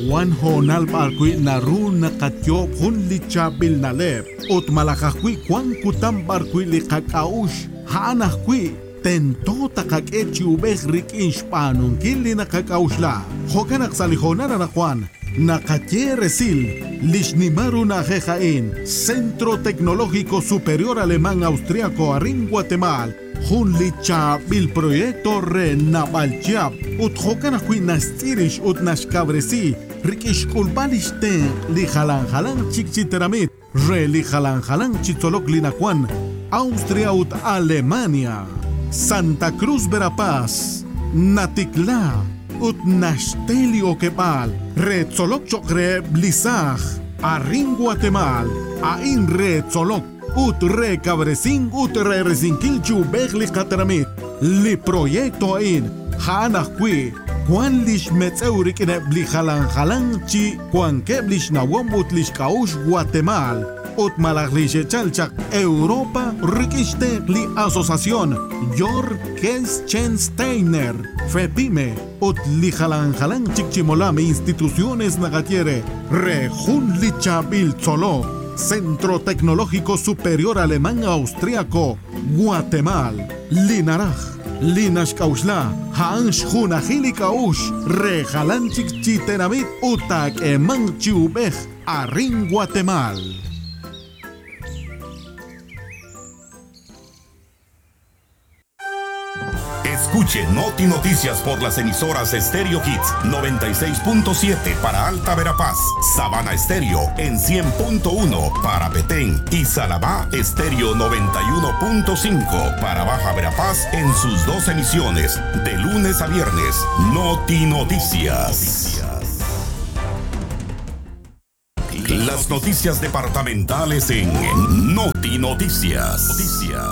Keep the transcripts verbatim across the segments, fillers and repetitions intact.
Juan Honal Barqui Naru Nakatyo Hun Lichabil Nalep Ut Malakakwi Juan Kutam Barqui Likakaush Hanakwi Tento Takakechi Ubek Rik Inshpanun Kili Nakakaushla Hokanak Salihonara na Juan Nakatye Resil Lishnimaru Najejain Centro Tecnológico Superior Alemán Austriaco Arin Guatemala Jun licha bil proyecto re nabalchiap ut hokan akui nastirish ut nashkabresi rikish kulbalishten li halan halan chikchiteramit re li halan halan chitolok linakwan Austria ut Alemania Santa Cruz Verapaz Natikla ut nashtelio kepal re tzolok chokre blisaj Arin Guatemala ain re tzolok ut re cabresin ut re resinquil chubeg li katramit li proyecto in hanakwi Juan lish metzeurik ne bli halan halan chi Juan keblish nawom ut lish kaush Guatemala ut malaglishe chalchak Europa rikishtek li asociación Jor Kenstensteiner Fepime ut li halan halan chikchimolame instituciones nagatiere re jun li chabil tzolo Centro Tecnológico Superior Alemán Austriaco, Guatemala, Linaraj, Linash Kaushla, Hansh Hunahili Kaush, Rejalanchik Chitenamit, Utak Eman Chiubej, Arin Guatemala. Escuche Noti Noticias por las emisoras Stereo Hits noventa y seis punto siete para Alta Verapaz, Sabana Estéreo en cien punto uno para Petén y Salabá Estéreo noventa y uno punto cinco para Baja Verapaz en sus dos emisiones de lunes a viernes. Noti Noticias. Las noticias departamentales en Noti Noticias. Noticias.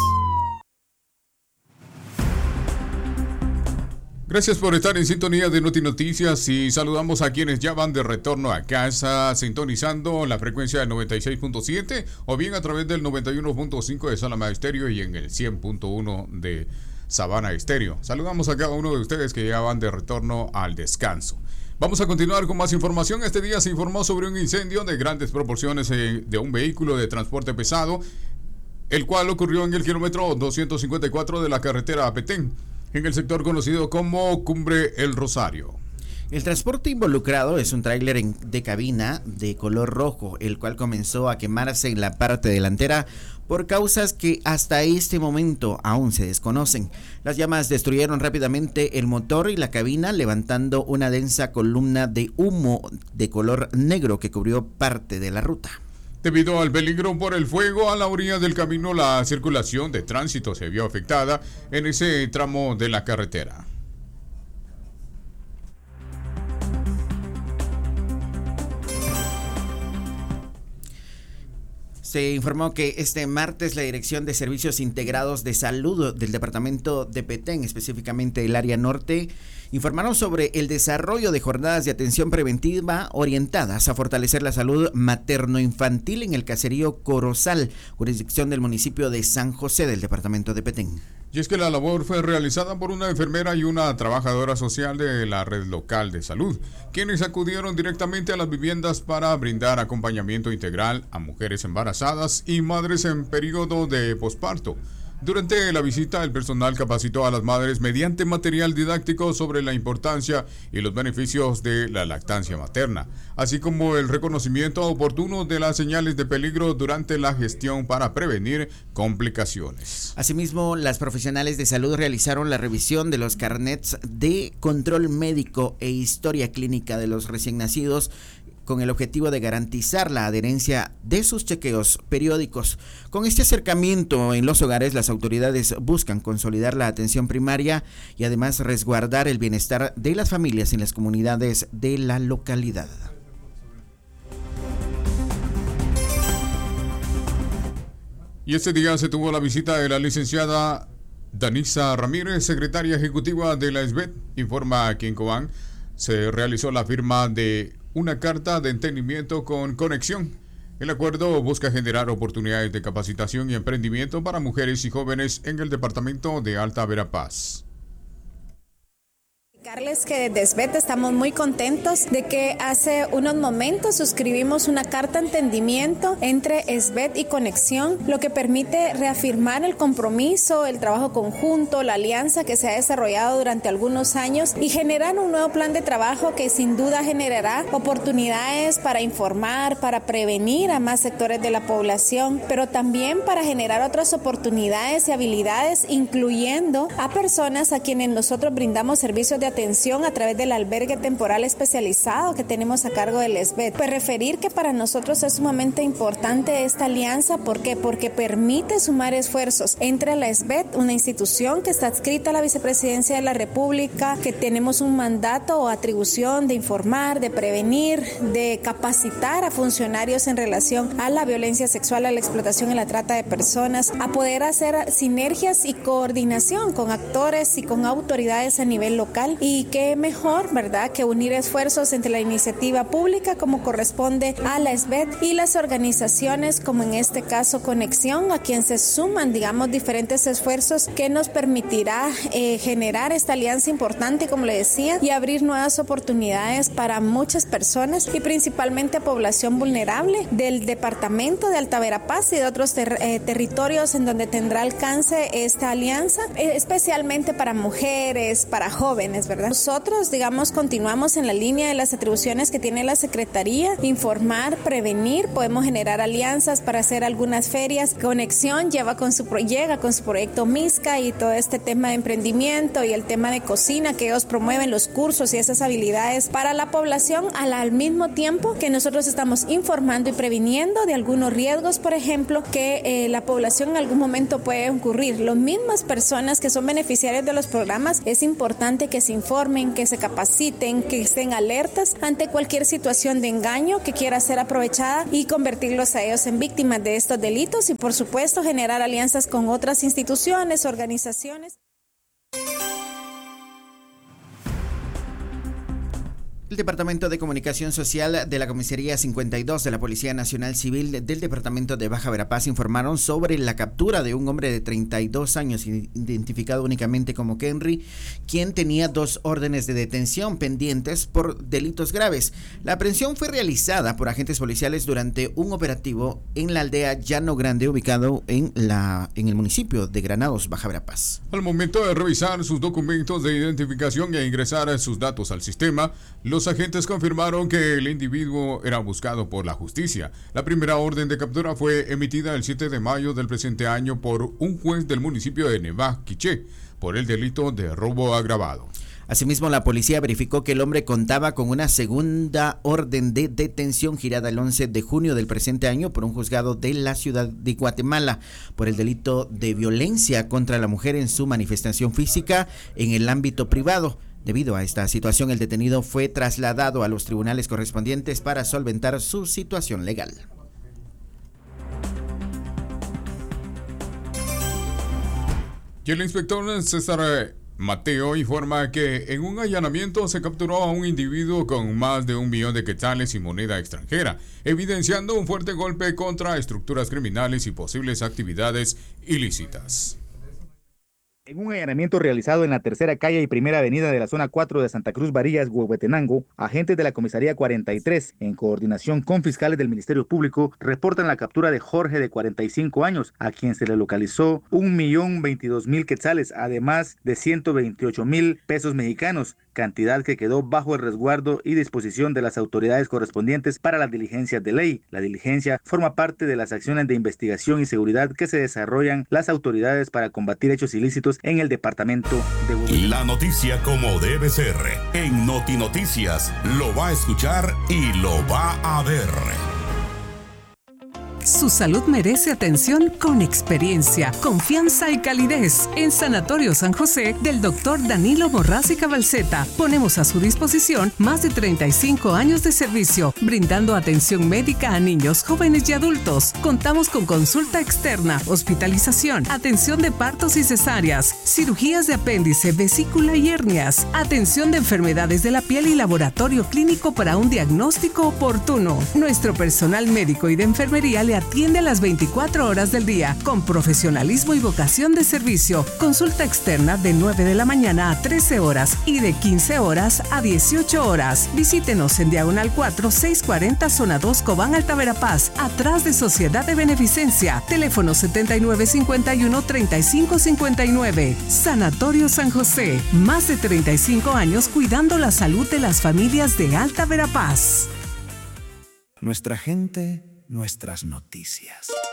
Gracias por estar en sintonía de Noti Noticias y saludamos a quienes ya van de retorno a casa sintonizando la frecuencia del noventa y seis punto siete o bien a través del noventa y uno punto cinco de Salama Estéreo y en el cien punto uno de Sabana Estéreo. Saludamos a cada uno de ustedes que ya van de retorno al descanso. Vamos a continuar con más información. Este día se informó sobre un incendio de grandes proporciones de un vehículo de transporte pesado, el cual ocurrió en el kilómetro doscientos cincuenta y cuatro de la carretera a Petén, en el sector conocido como Cumbre El Rosario. El transporte involucrado es un tráiler de cabina de color rojo, el cual comenzó a quemarse en la parte delantera por causas que hasta este momento aún se desconocen. Las llamas destruyeron rápidamente el motor y la cabina, levantando una densa columna de humo de color negro que cubrió parte de la ruta. Debido al peligro por el fuego a la orilla del camino, la circulación de tránsito se vio afectada en ese tramo de la carretera. Se informó que este martes la Dirección de Servicios Integrados de Salud del Departamento de Petén, específicamente el área norte, informaron sobre el desarrollo de jornadas de atención preventiva orientadas a fortalecer la salud materno-infantil en el caserío Corozal, jurisdicción del municipio de San José del departamento de Petén. Y es que la labor fue realizada por una enfermera y una trabajadora social de la red local de salud, quienes acudieron directamente a las viviendas para brindar acompañamiento integral a mujeres embarazadas y madres en periodo de posparto. Durante la visita, el personal capacitó a las madres mediante material didáctico sobre la importancia y los beneficios de la lactancia materna, así como el reconocimiento oportuno de las señales de peligro durante la gestión para prevenir complicaciones. Asimismo, las profesionales de salud realizaron la revisión de los carnets de control médico e historia clínica de los recién nacidos, con el objetivo de garantizar la adherencia de sus chequeos periódicos. Con este acercamiento en los hogares, las autoridades buscan consolidar la atención primaria y además resguardar el bienestar de las familias en las comunidades de la localidad. Y este día se tuvo la visita de la licenciada Danisa Ramírez, secretaria ejecutiva de la S B E T, informa aquí en Cobán. Se realizó la firma de una carta de entendimiento con Conexión. El acuerdo busca generar oportunidades de capacitación y emprendimiento para mujeres y jóvenes en el departamento de Alta Verapaz. Comunicarles que desde SBET estamos muy contentos de que hace unos momentos suscribimos una carta de entendimiento entre SBET y Conexión, lo que permite reafirmar el compromiso, el trabajo conjunto, la alianza que se ha desarrollado durante algunos años y generar un nuevo plan de trabajo que sin duda generará oportunidades para informar, para prevenir a más sectores de la población, pero también para generar otras oportunidades y habilidades, incluyendo a personas a quienes nosotros brindamos servicios de atención a través del albergue temporal especializado que tenemos a cargo del SBET. Pues referir que para nosotros es sumamente importante esta alianza. ¿Por qué? Porque permite sumar esfuerzos entre la SBET, una institución que está adscrita a la Vicepresidencia de la República, que tenemos un mandato o atribución de informar, de prevenir, de capacitar a funcionarios en relación a la violencia sexual, a la explotación y la trata de personas, a poder hacer sinergias y coordinación con actores y con autoridades a nivel local. Y qué mejor, ¿verdad?, que unir esfuerzos entre la iniciativa pública como corresponde a la SBET y las organizaciones como en este caso Conexión, a quien se suman, digamos, diferentes esfuerzos que nos permitirá eh, generar esta alianza importante, como le decía, y abrir nuevas oportunidades para muchas personas y principalmente población vulnerable del departamento de Alta Verapaz y de otros ter- eh, territorios en donde tendrá alcance esta alianza, eh, especialmente para mujeres, para jóvenes, ¿verdad? Nosotros, digamos, continuamos en la línea de las atribuciones que tiene la Secretaría, informar, prevenir, podemos generar alianzas para hacer algunas ferias. Conexión lleva con su pro- llega con su proyecto MISCA y todo este tema de emprendimiento y el tema de cocina que ellos promueven, los cursos y esas habilidades para la población, al, al mismo tiempo que nosotros estamos informando y previniendo de algunos riesgos, por ejemplo, que eh, la población en algún momento puede ocurrir. Las mismas personas que son beneficiarias de los programas, es importante que se informen, que se capaciten, que estén alertas ante cualquier situación de engaño que quiera ser aprovechada y convertirlos a ellos en víctimas de estos delitos y, por supuesto, generar alianzas con otras instituciones, organizaciones. El Departamento de Comunicación Social de la Comisaría cincuenta y dos de la Policía Nacional Civil del Departamento de Baja Verapaz informaron sobre la captura de un hombre de treinta y dos años, identificado únicamente como Kenry, quien tenía dos órdenes de detención pendientes por delitos graves. La aprehensión fue realizada por agentes policiales durante un operativo en la aldea Llano Grande, ubicado en, la, en el municipio de Granados, Baja Verapaz. Al momento de revisar sus documentos de identificación e ingresar sus datos al sistema, los agentes confirmaron que el individuo era buscado por la justicia. La primera orden de captura fue emitida el siete de mayo del presente año por un juez del municipio de Nevá, Quiché, por el delito de robo agravado. Asimismo, la policía verificó que el hombre contaba con una segunda orden de detención girada el once de junio del presente año por un juzgado de la ciudad de Guatemala por el delito de violencia contra la mujer en su manifestación física en el ámbito privado. Debido a esta situación, el detenido fue trasladado a los tribunales correspondientes para solventar su situación legal. Y el inspector César Mateo informa que en un allanamiento se capturó a un individuo con más de un millón de quetzales y moneda extranjera, evidenciando un fuerte golpe contra estructuras criminales y posibles actividades ilícitas. En un allanamiento realizado en la tercera calle y primera avenida de la zona cuatro de Santa Cruz Varillas, Huehuetenango, agentes de la comisaría cuarenta y tres, en coordinación con fiscales del Ministerio Público, reportan la captura de Jorge, de cuarenta y cinco años, a quien se le localizó un millón veintidós mil quetzales, además de ciento veintiocho mil pesos mexicanos, cantidad que quedó bajo el resguardo y disposición de las autoridades correspondientes para las diligencias de ley. La diligencia forma parte de las acciones de investigación y seguridad que se desarrollan las autoridades para combatir hechos ilícitos en el departamento de Huehuetenango. La noticia como debe ser. En Noti Noticias lo va a escuchar y lo va a ver. Su salud merece atención con experiencia, confianza y calidez. En Sanatorio San José del doctor Danilo Borrás y Cabalceta ponemos a su disposición más de treinta y cinco años de servicio, brindando atención médica a niños, jóvenes y adultos. Contamos con consulta externa, hospitalización, atención de partos y cesáreas, cirugías de apéndice, vesícula y hernias, atención de enfermedades de la piel y laboratorio clínico para un diagnóstico oportuno. Nuestro personal médico y de enfermería le atiende las veinticuatro horas del día con profesionalismo y vocación de servicio. Consulta externa de nueve de la mañana a trece horas y de quince horas a dieciocho horas. Visítenos en Diagonal cuatro, seiscientos cuarenta, Zona dos, Cobán, Alta Verapaz, atrás de Sociedad de Beneficencia. Teléfono setenta y nueve cincuenta y uno, treinta y cinco cincuenta y nueve. Sanatorio San José, más de treinta y cinco años cuidando la salud de las familias de Alta Verapaz. Nuestra gente, nuestras noticias.